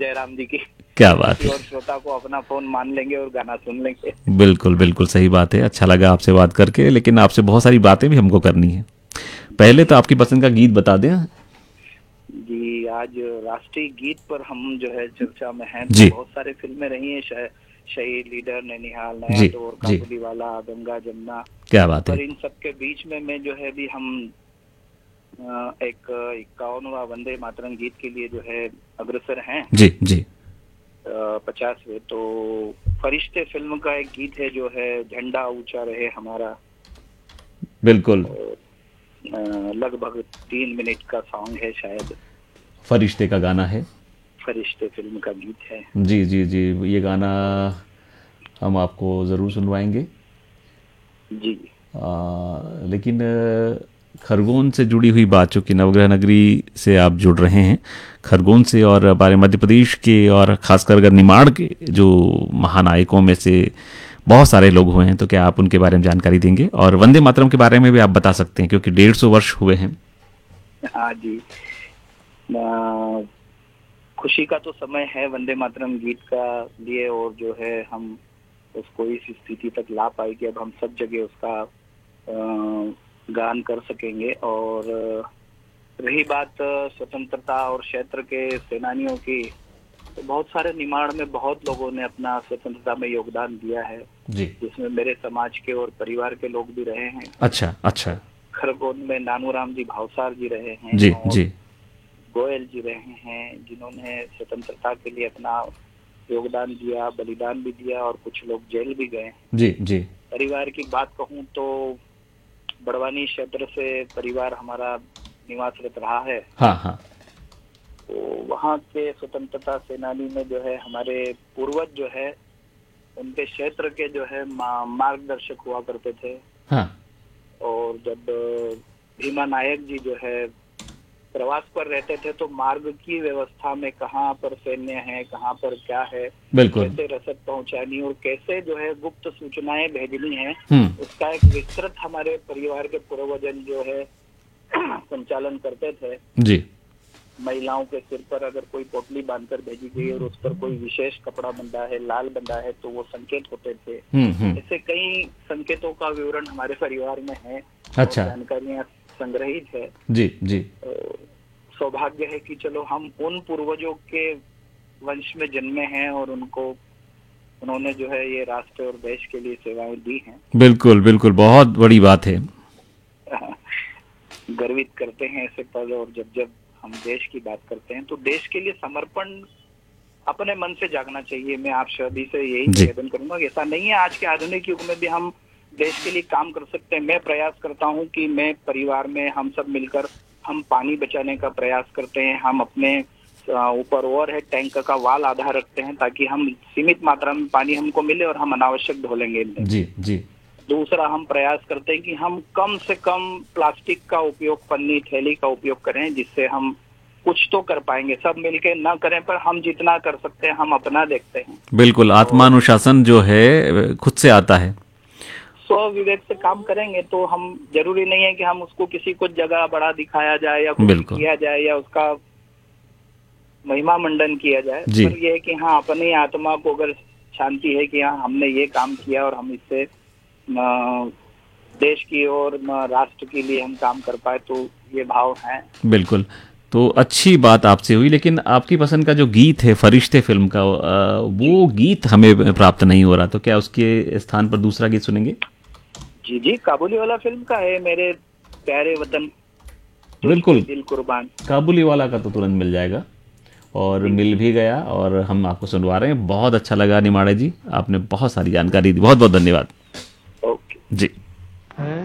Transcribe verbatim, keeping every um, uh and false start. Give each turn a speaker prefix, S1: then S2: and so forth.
S1: जयराम जी की।
S2: क्या बात है।
S1: और श्रोता को अपना फोन मान लेंगे और गाना सुन लेंगे।
S2: बिल्कुल बिल्कुल सही बात है। अच्छा लगा आपसे बात करके, लेकिन आपसे बहुत सारी बातें भी हमको करनी है। पहले तो आपकी पसंद का गीत बता दें।
S1: जी, आज राष्ट्रीय गीत पर हम जो है चर्चा में हैं, तो
S2: जी
S1: बहुत सारे फिल्में रही हैं, शह, शहीद, लीडर, नैनीहाल, नया
S2: जी
S1: दौर,
S2: जी।
S1: काबुली वाला, गंगा जमुना।
S2: क्या बात
S1: पर
S2: है।
S1: इन सब के बीच में मैं जो है भी हम अ, एक इक्यावनवा वंदे मातरम गीत के लिए जो है अग्रसर हैं।
S2: जी जी।
S1: पचासवे तो फरिश्ते फिल्म का एक गीत है जो है झंडा ऊंचा रहे हमारा।
S2: बिल्कुल।
S1: और, अ, लगभग तीन मिनट का सॉन्ग है शायद।
S2: फरिश्ते का गाना है।
S1: फरिश्ते फिल्म का गीत है।
S2: जी जी जी। ये गाना हम आपको ज़रूर सुनवाएंगे।
S1: जी।
S2: आ, लेकिन अ, खरगोन से जुड़ी हुई बात, चूँकि नवग्रह नगरी से आप जुड़ रहे हैं, खरगोन से और हमारे मध्य प्रदेश के और खासकर अगर निमाड़ के जो महानायकों में से बहुत सारे लोग हुए हैं, तो क्या आप उनके बारे में जानकारी देंगे? और वंदे मातरम के बारे में भी आप बता सकते हैं, क्योंकि डेढ़ सौ वर्ष हुए हैं।
S1: हाँ जी। अ, खुशी का तो समय है वंदे मातरम गीत का लिए, और जो है हम उसको इस स्थिति तक ला पाए कि अब हम सब जगह उसका अ, गान कर सकेंगे। और रही बात स्वतंत्रता और क्षेत्र के सेनानियों की, तो बहुत सारे निमाड़ में बहुत लोगों ने अपना स्वतंत्रता में योगदान दिया है,
S2: जी।
S1: जिसमें मेरे समाज के और परिवार के लोग भी रहे हैं।
S2: अच्छा अच्छा।
S1: खरगोन में नानूराम जी भावसार जी रहे हैं,
S2: जी
S1: और
S2: जी
S1: गोयल जी रहे हैं, जिन्होंने स्वतंत्रता के लिए अपना योगदान दिया, बलिदान भी दिया, और कुछ लोग जेल भी गए।
S2: जी जी।
S1: परिवार की बात कहूँ तो बड़वानी क्षेत्र से परिवार हमारा निवासरत रहा है।
S2: हाँ हाँ।
S1: तो वहाँ के स्वतंत्रता सेनानी में जो है हमारे पूर्वज जो है उनके क्षेत्र के जो है मा, मार्गदर्शक हुआ करते थे।
S2: हाँ।
S1: और जब भीमा नायक जी जो है प्रवास पर रहते थे, तो मार्ग की व्यवस्था में कहाँ पर सैन्य है, कहाँ पर क्या है,
S2: बिल्कुल।
S1: कैसे रसद पहुंचानी और कैसे जो है गुप्त सूचनाएं भेजनी है,
S2: हम्म।
S1: उसका एक विस्तृत हमारे परिवार के पूर्वजन जो है संचालन करते थे।
S2: जी।
S1: महिलाओं के सिर पर अगर कोई पोटली बांधकर भेजी गई और उस पर कोई विशेष कपड़ा बंधा है, लाल बंधा है, तो वो संकेत होते थे।
S2: हम्म हम्म।
S1: ऐसे कई संकेतों का विवरण हमारे परिवार में है।
S2: अच्छा।
S1: जानकारियां संग्रहित है।
S2: जी जी।
S1: सौभाग्य है कि चलो हम उन पूर्वजों के वंश में जन्मे हैं, और उनको उन्होंने जो है ये राष्ट्र और देश के लिए सेवाएं दी हैं।
S2: बिल्कुल बिल्कुल, बहुत बड़ी बात है।
S1: गर्वित करते हैं ऐसे पल। और जब जब हम देश की बात करते हैं, तो देश के लिए समर्पण अपने मन से जागना चाहिए। मैं आप सभी से यही निवेदन करूंगा कि ऐसा नहीं है, आज के आधुनिक युग में भी हम देश के लिए काम कर सकते हैं। मैं प्रयास करता हूं कि मैं परिवार में हम सब मिलकर हम पानी बचाने का प्रयास करते हैं। हम अपने ऊपर और है टैंक का वाल आधा रखते हैं, ताकि हम सीमित मात्रा में पानी हमको मिले और हम अनावश्यक धो लेंगे।
S2: जी जी।
S1: दूसरा, हम प्रयास करते हैं कि हम कम से कम प्लास्टिक का उपयोग, पन्नी थैली का उपयोग करें, जिससे हम कुछ तो कर पाएंगे। सब मिलके ना करें, पर हम जितना कर सकते हैं हम अपना देखते हैं।
S2: बिल्कुल, आत्मानुशासन जो है खुद से आता है।
S1: स्व विवेक से काम करेंगे तो हम, जरूरी नहीं है कि हम उसको किसी को जगह बड़ा दिखाया जाए या कुछ किया जाए या उसका महिमा मंडन किया जाए, पर यह है कि हाँ, अपनी आत्मा को अगर शांति है कि हाँ हमने ये काम किया और हम इससे देश की और राष्ट्र के लिए हम काम कर पाए, तो ये भाव है।
S2: बिल्कुल। तो अच्छी बात आपसे हुई, लेकिन आपकी पसंद का जो गीत है फरिश्ते फिल्म का, वो गीत हमें प्राप्त नहीं हो रहा, तो क्या उसके स्थान पर दूसरा गीत सुनेंगे?
S1: जी जी, काबुली वाला फिल्म का है, मेरे प्यारे वतन
S2: बिल्कुल,
S1: दिल कुर्बान।
S2: काबुली वाला का तो तुरंत मिल जाएगा, और मिल भी गया, और हम आपको सुनवा रहे हैं। बहुत अच्छा लगा निमाड़े जी, आपने बहुत सारी जानकारी दी, बहुत बहुत धन्यवाद।
S1: ओके
S2: जी।